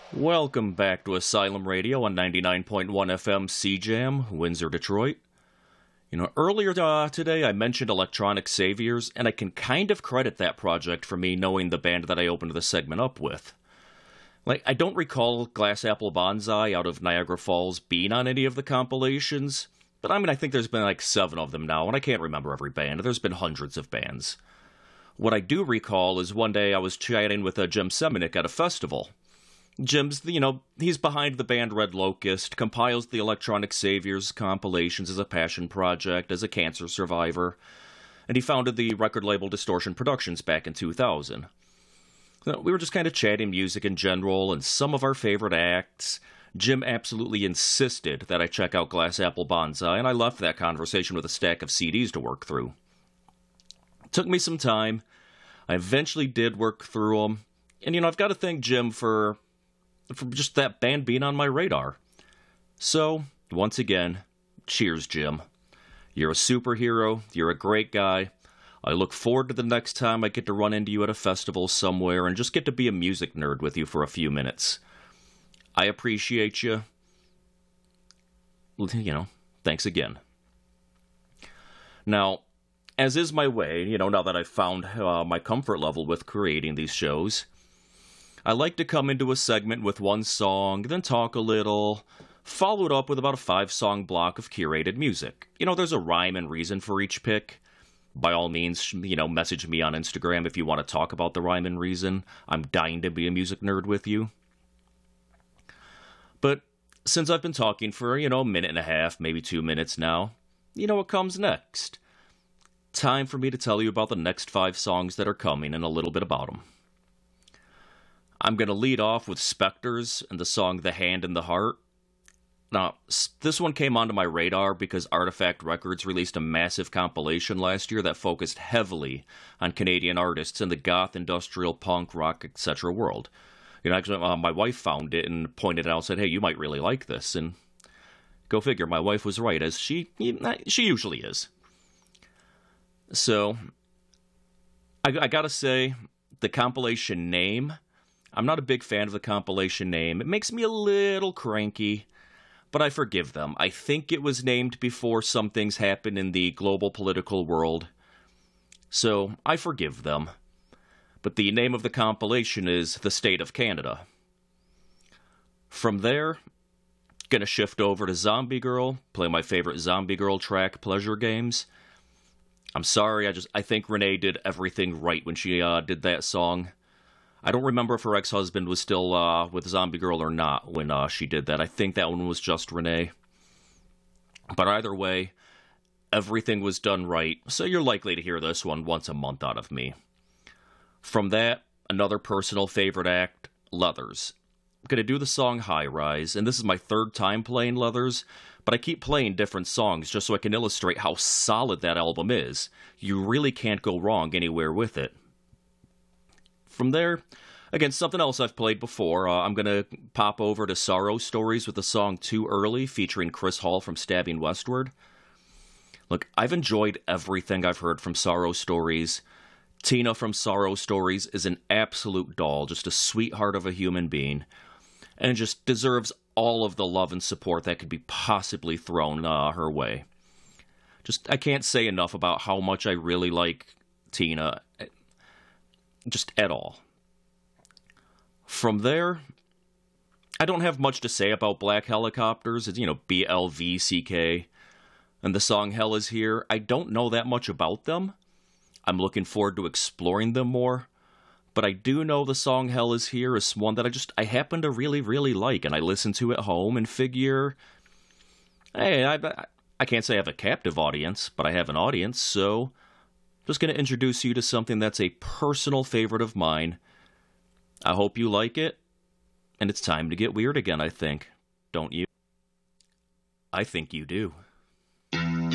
Welcome back to Asylum Radio on 99.1 FM CJAM, Windsor, Detroit. Earlier today I mentioned Electronic Saviors, and I can kind of credit that project for me knowing the band that I opened the segment up with. I don't recall Glass Apple Bonsai out of Niagara Falls being on any of the compilations, but I think there's been 7 of them now, and I can't remember every band. There's been hundreds of bands. What I do recall is one day I was chatting with Jim Semenick at a festival. Jim's, he's behind the band Red Locust, compiles the Electronic Saviors compilations as a passion project, as a cancer survivor, and he founded the record label Distortion Productions back in 2000. So we were just kind of chatting music in general and some of our favorite acts. Jim absolutely insisted that I check out Glass Apple Bonsai, and I left that conversation with a stack of CDs to work through. It took me some time. I eventually did work through them, and I've got to thank Jim for just that band being on my radar. So, once again, cheers, Jim. You're a superhero, you're a great guy. I look forward to the next time I get to run into you at a festival somewhere and just get to be a music nerd with you for a few minutes. I appreciate you. Thanks again. Now, as is my way, now that I've found my comfort level with creating these shows, I like to come into a segment with one song, then talk a little, followed up with about a 5-song block of curated music. There's a rhyme and reason for each pick. By all means, message me on Instagram if you want to talk about the rhyme and reason. I'm dying to be a music nerd with you. But since I've been talking for, a minute and a half, maybe 2 minutes now, what comes next? Time for me to tell you about the next 5 songs that are coming and a little bit about them. I'm going to lead off with Spectres and the song The Hand and the Heart. Now, this one came onto my radar because Artifact Records released a massive compilation last year that focused heavily on Canadian artists in the goth, industrial, punk, rock, etc. world. Actually, my wife found it and pointed it out and said, hey, you might really like this. And go figure, my wife was right, as she usually is. So, I gotta say, the compilation name, I'm not a big fan of the compilation name. It makes me a little cranky, but I forgive them. I think it was named before some things happened in the global political world, so I forgive them. But the name of the compilation is The State of Canada. From there, gonna shift over to Zombie Girl, play my favorite Zombie Girl track, Pleasure Games. I'm sorry, I think Renee did everything right when she did that song. I don't remember if her ex-husband was still with Zombie Girl or not when she did that. I think that one was just Renee. But either way, everything was done right, so you're likely to hear this one once a month out of me. From that, another personal favorite act, Leathers. I'm going to do the song High Rise, and this is my 3rd time playing Leathers, but I keep playing different songs just so I can illustrate how solid that album is. You really can't go wrong anywhere with it. From there, again, something else I've played before, I'm going to pop over to Sorrow Stories with the song Too Early, featuring Chris Hall from Stabbing Westward. Look, I've enjoyed everything I've heard from Sorrow Stories. Tina from Sorrow Stories is an absolute doll, just a sweetheart of a human being, and just deserves all of the love and support that could be possibly thrown her way. I can't say enough about how much I really like Tina, just at all. From there, I don't have much to say about Black Helicopters. It's, BLVCK, and the song Hell Is Here. I don't know that much about them. I'm looking forward to exploring them more. But I do know the song Hell Is Here is one that I happen to really, really like, and I listen to at home and figure, hey, I can't say I have a captive audience, but I have an audience, so just going to introduce you to something that's a personal favorite of mine. I hope you like it, and it's time to get weird again, I think. Don't you? I think you do.